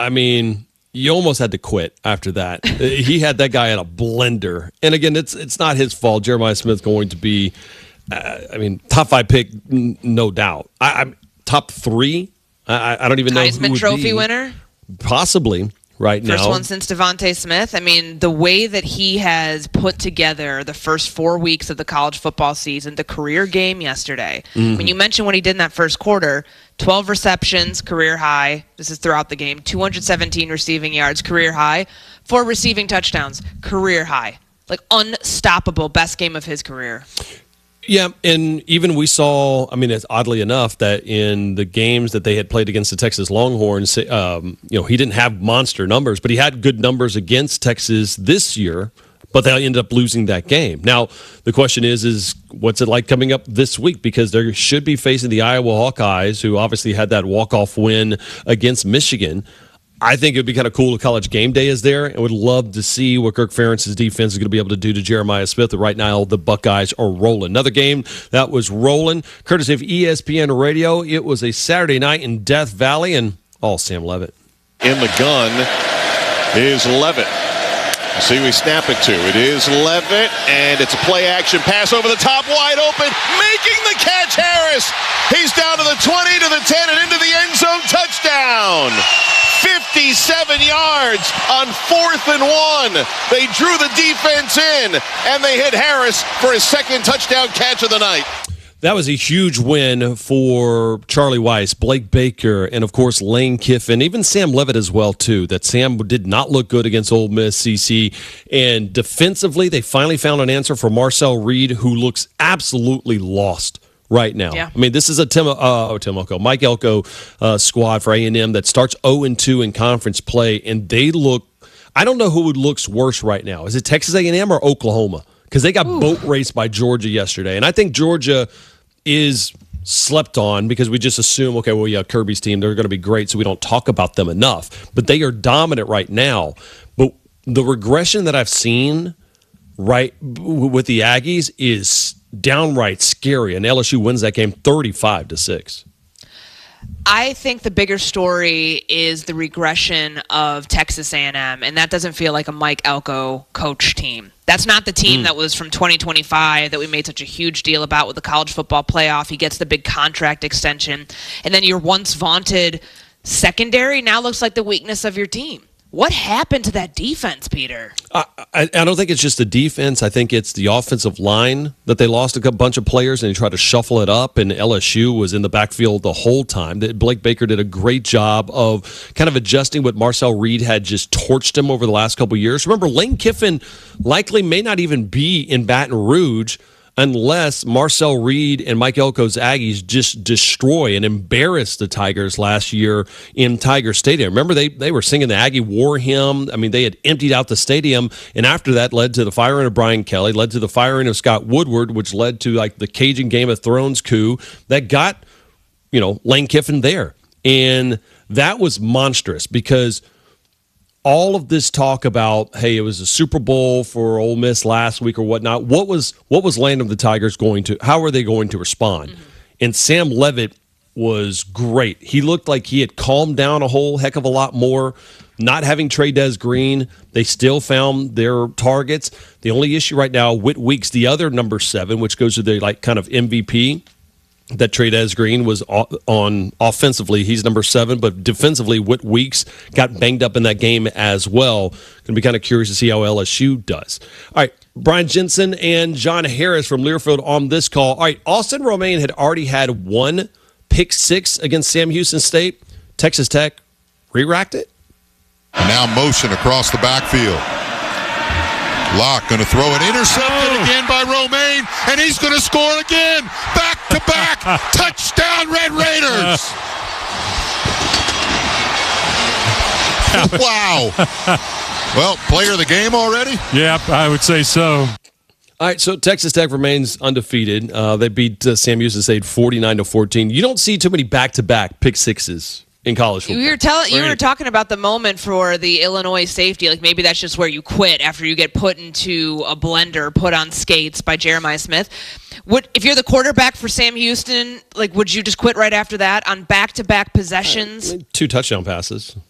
I mean, you almost had to quit after that. He had that guy in a blender. And again, it's not his fault. Jeremiah Smith going to be, top 5 pick, no doubt. I'm top 3. I don't even know who Heisman would Trophy be. winner? Possibly. Right now. First one since Devontae Smith. I mean, the way that he has put together the first 4 weeks of the college football season, the career game yesterday. When you mentioned what he did in that first quarter, 12 receptions, career high. This is throughout the game. 217 receiving yards, career high. 4 receiving touchdowns, career high. Like unstoppable, best game of his career. Yeah, and even we saw, it's oddly enough that in the games that they had played against the Texas Longhorns, he didn't have monster numbers, but he had good numbers against Texas this year, but they ended up losing that game. Now, the question is what's it like coming up this week? Because they should be facing the Iowa Hawkeyes, who obviously had that walk-off win against Michigan. I think it would be kind of cool if College Game Day is there, and would love to see what Kirk Ferentz's defense is going to be able to do to Jeremiah Smith. But right now, the Buckeyes are rolling. Another game that was rolling, courtesy of ESPN Radio. It was a Saturday night in Death Valley, and Sam Leavitt. In the gun is Leavitt. See who we snap it to. It is Leavitt, and it's a play-action pass over the top, wide open, making the catch, Harris. He's down to the 20, to the 10, and into the end zone, touchdown. 57 yards on 4th and 1. They drew the defense in, and they hit Harris for his second touchdown catch of the night. That was a huge win for Charlie Weiss, Blake Baker, and, of course, Lane Kiffin, even Sam Leavitt as well, too. That Sam did not look good against Ole Miss, CC. And defensively, they finally found an answer for Marcel Reed, who looks absolutely lost right now. Yeah. This is a Mike Elko squad for A&M that starts 0-2 in conference play, and they look – I don't know who looks worse right now. Is it Texas A&M or Oklahoma? Because they got boat raced by Georgia yesterday. And I think Georgia is slept on because we just assume, Kirby's team, they're going to be great, so we don't talk about them enough. But they are dominant right now. But the regression that I've seen right with the Aggies is downright scary, and LSU wins that game 35-6. I think the bigger story is the regression of Texas A&M, and that doesn't feel like a Mike Elko coach team. That's not the team that was from 2025 that we made such a huge deal about with the college football playoff. He gets the big contract extension, and then your once vaunted secondary now looks like the weakness of your team. What happened to that defense, Peter? I don't think it's just the defense. I think it's the offensive line that they lost a bunch of players and they tried to shuffle it up, and LSU was in the backfield the whole time. Blake Baker did a great job of kind of adjusting what Marcel Reed had just torched him over the last couple of years. Remember, Lane Kiffin likely may not even be in Baton Rouge unless Marcel Reed and Mike Elko's Aggies just destroy and embarrass the Tigers last year in Tiger Stadium. Remember, they were singing the Aggie War hymn. They had emptied out the stadium, and after that led to the firing of Brian Kelly, led to the firing of Scott Woodward, which led to the Cajun Game of Thrones coup that got, Lane Kiffin there. And that was monstrous because all of this talk about, hey, it was a Super Bowl for Ole Miss last week or whatnot. What was Land of the Tigers how are they going to respond? Mm-hmm. And Sam Leavitt was great. He looked like he had calmed down a whole heck of a lot more. Not having Trey Green, they still found their targets. The only issue right now, Whit Weeks, the other number 7, which goes to the kind of MVP, that Trey Green was on offensively. He's number 7, but defensively, Whit Weeks got banged up in that game as well. Going to be kind of curious to see how LSU does. All right, Brian Jensen and John Harris from Learfield on this call. All right, Austin Romaine had already had 1 pick 6 against Sam Houston State. Texas Tech re-racked it. And now motion across the backfield. Locke going to throw it, intercepted again by Romaine, and he's going to score again. Back-to-back, touchdown Red Raiders. Wow. Well, player of the game already? Yeah, I would say so. All right, so Texas Tech remains undefeated. They beat Sam Houston State 49-14. You don't see too many back-to-back pick 6s in college football. You were talking about the moment for the Illinois safety. Maybe that's just where you quit after you get put into a blender, put on skates by Jeremiah Smith. If you're the quarterback for Sam Houston, would you just quit right after that on back-to-back possessions? 2 touchdown passes.